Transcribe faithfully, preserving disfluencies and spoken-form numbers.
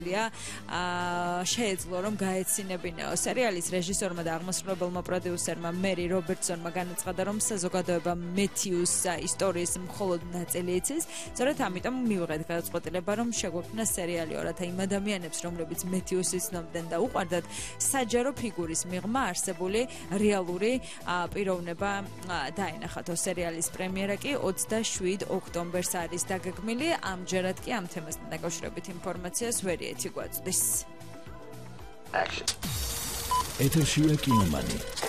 შეეძლო რომ გაეცინებინეო. სერიალის რეჟისორმა და აღმასრულებელმა პროდიუსერმა მერი რობერტსონმა განაცხადა, რომ საზოგადოება მეთიუს ისტორიის მხოლოდ ნაწილი იცის. სწორედ ამიტომ მივიღეთ გადაწყვეტილება, რომ შეგვექმნა სერიალი, რათა იმ ადამიანებს, რომლებიც მეთიუსის ცნობდნენ და უყვარდათ, საჯარო ფიგურის მიღმა არსებული რეალური პიროვნება დაენახათო. სერიალის პრემიერა კი ოცდაშვიდ ოქტომბერს არის დაგეგმილი. ამჯერად კი ამ თემასთან დაკავშირებით ინფორმაციას ვერ ეცი გვაწვდის. ეთერშია კინომანი.